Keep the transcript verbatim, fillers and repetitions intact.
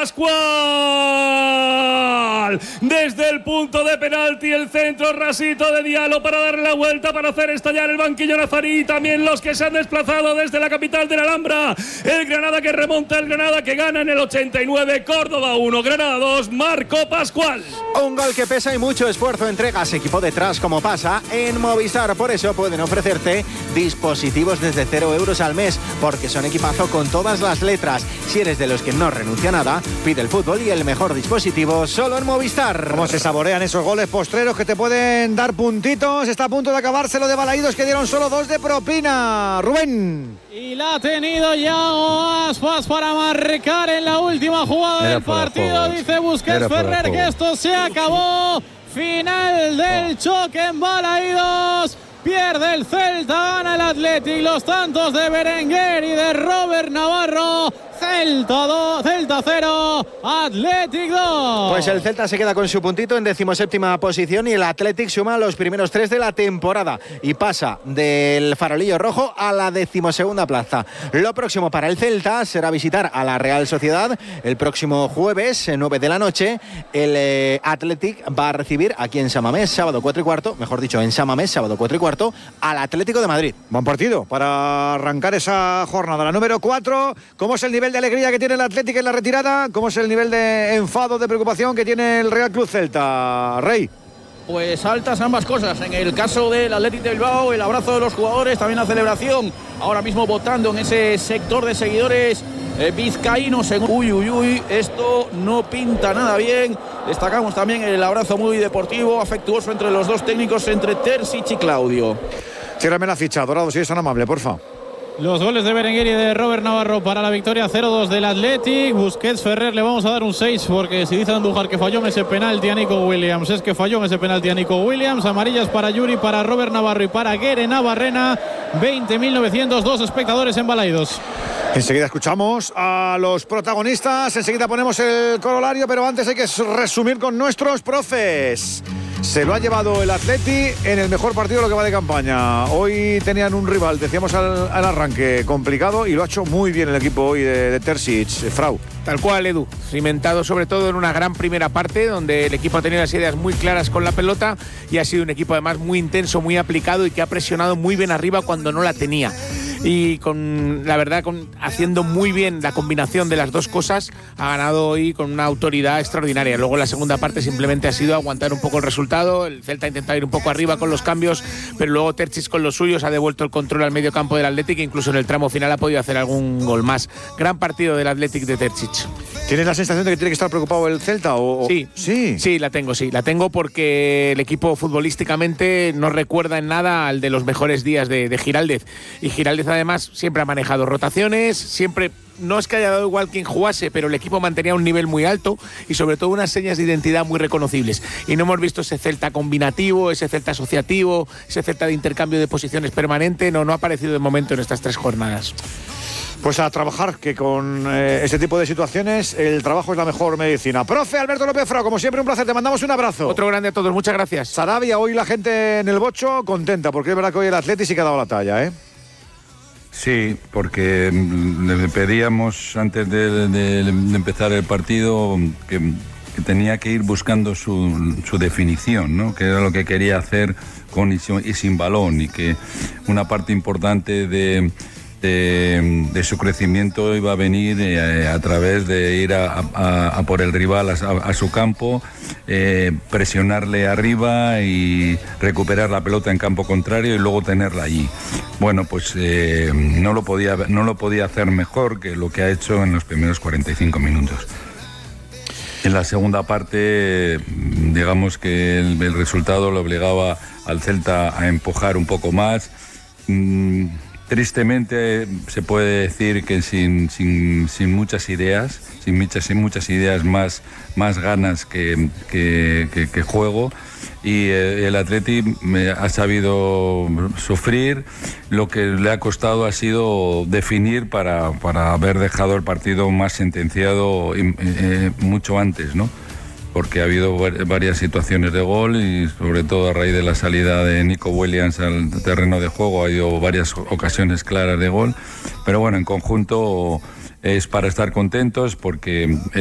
Pascual. Desde el punto de penalti, el centro rasito de Diallo para darle la vuelta, para hacer estallar el banquillo nazarí. También los que se han desplazado desde la capital de la Alhambra. El Granada que remonta, el Granada que gana en el ochenta y nueve. Córdoba uno, Granada dos, Marco Pascual. Un gol que pesa y mucho esfuerzo entregas, equipo detrás como pasa en Movistar. Por eso pueden ofrecerte dispositivos desde cero euros al mes, porque son equipazo con todas las letras. Si eres de los que no renuncia a nada, pide el fútbol y el mejor dispositivo solo en Movistar. ¿Cómo se saborean esos goles postreros que te pueden dar puntitos? Está a punto de acabarse lo de Balaídos, que dieron solo dos de propina. Rubén. Y la ha tenido ya Aspas para marcar en la última jugada Era del partido. Dice Busquets Ferrer que esto se acabó. Final del choque en Balaídos. Pierde el Celta, gana el Athletic. Los tantos de Berenguer y de Robert Navarro. Celta dos, Celta cero, Athletic dos. Pues el Celta se queda con su puntito en decimoséptima posición y el Athletic suma los primeros tres de la temporada y pasa del farolillo rojo a la decimosegunda plaza. Lo próximo para el Celta será visitar a la Real Sociedad el próximo jueves, nueve de la noche. El eh, Athletic va a recibir aquí en San Mamés, sábado cuatro y cuarto, mejor dicho, en San Mamés, sábado cuatro y cuarto, al Atlético de Madrid. Buen partido para arrancar esa jornada. La número cuatro, ¿cómo es el nivel de alegría que tiene el Atlético en la retirada? ¿Cómo es el nivel de enfado, de preocupación que tiene el Real Club Celta? Rey. Pues altas ambas cosas. En el caso del Athletic de Bilbao, el abrazo de los jugadores, también la celebración. Ahora mismo votando en ese sector de seguidores eh, vizcaínos. En... Uy, uy, uy, esto no pinta nada bien. Destacamos también el abrazo muy deportivo, afectuoso entre los dos técnicos, entre Terzic y Claudio. Ciérrame la ficha, Dorado, si es tan amable, porfa. Los goles de Berenguer y de Robert Navarro para la victoria cero dos del Athletic. Busquets Ferrer le vamos a dar un seis, porque si dice Andújar que falló en ese penalti a Nico Williams, es que falló en ese penalti a Nico Williams. Amarillas para Yuri, para Robert Navarro y para Guere Navarrena. veinte mil novecientos dos espectadores en Balaídos. Enseguida escuchamos a los protagonistas, enseguida ponemos el corolario, pero antes hay que resumir con nuestros profes. Se lo ha llevado el Atleti en el mejor partido de lo que va de campaña. Hoy tenían un rival, decíamos al, al arranque, complicado, y lo ha hecho muy bien el equipo hoy de, de Terzic, Frau. Tal cual, Edu. Cimentado sobre todo en una gran primera parte, donde el equipo ha tenido las ideas muy claras con la pelota y ha sido un equipo además muy intenso, muy aplicado y que ha presionado muy bien arriba cuando no la tenía. Y con la verdad, con, haciendo muy bien la combinación de las dos cosas, ha ganado hoy con una autoridad extraordinaria. Luego la segunda parte simplemente ha sido aguantar un poco el resultado. El Celta ha intentado ir un poco arriba con los cambios, pero luego Terzic con los suyos ha devuelto el control al medio campo del Athletic e incluso en el tramo final ha podido hacer algún gol más. Gran partido del Athletic de Terzic. ¿Tienes la sensación de que tiene que estar preocupado el Celta? O, o... Sí, sí, sí, la tengo, sí. La tengo porque el equipo futbolísticamente no recuerda en nada al de los mejores días de, de Giraldez. Y Giraldez además siempre ha manejado rotaciones, siempre... No es que haya dado igual quien jugase, pero el equipo mantenía un nivel muy alto y sobre todo unas señas de identidad muy reconocibles. Y no hemos visto ese Celta combinativo, ese Celta asociativo, ese Celta de intercambio de posiciones permanente. No, no ha aparecido de momento en estas tres jornadas. Pues a trabajar, que con eh, este tipo de situaciones el trabajo es la mejor medicina. Profe Alberto López Frau, como siempre un placer, te mandamos un abrazo. Otro grande a todos, muchas gracias. Sarabia, hoy la gente en el Bocho contenta, porque es verdad que hoy el Atleti sí que ha dado la talla, ¿eh? Sí, porque le pedíamos antes de, de, de empezar el partido que, que tenía que ir buscando su, su definición, ¿no? Que era lo que quería hacer con y sin balón, y que una parte importante de, de, de su crecimiento iba a venir eh, a través de ir a, a, a por el rival a, a su campo, eh, presionarle arriba y recuperar la pelota en campo contrario y luego tenerla allí. Bueno, pues eh, no lo podía, no lo podía hacer mejor que lo que ha hecho en los primeros cuarenta y cinco minutos. En la segunda parte, digamos que el, el resultado le obligaba al Celta a empujar un poco más. Mm, Tristemente se puede decir que sin, sin, sin muchas ideas, sin muchas, sin muchas ideas más, más ganas que, que, que, que juego, y el Atleti ha sabido sufrir. Lo que le ha costado ha sido definir para, para haber dejado el partido más sentenciado eh, mucho antes, ¿no? Porque ha habido varias situaciones de gol y sobre todo a raíz de la salida de Nico Williams al terreno de juego ha habido varias ocasiones claras de gol, pero bueno, en conjunto es para estar contentos porque